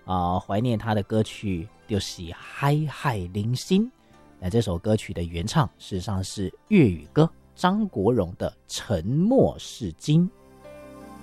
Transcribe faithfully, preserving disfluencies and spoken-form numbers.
啊、呃、怀念他的歌曲就是《海海零星》。那这首歌曲的原唱事实上是粤语歌张国荣的《沉默是金》。